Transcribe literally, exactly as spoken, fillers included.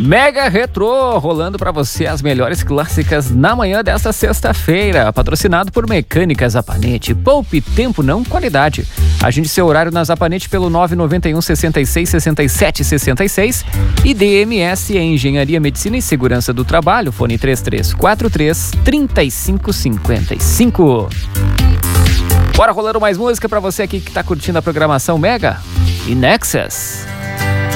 Mega Retrô, rolando pra você as melhores clássicas na manhã desta sexta-feira. Patrocinado por Mecânicas Zapanete. Poupe tempo, não qualidade. Agende seu horário na Zapanete pelo nove nove um, seis seis, seis sete seis seis. E D M S é Engenharia, Medicina e Segurança do Trabalho. Fone três três quatro três, três cinco cinco cinco. Bora rolando mais música pra você aqui que tá curtindo a programação Mega e Nexus.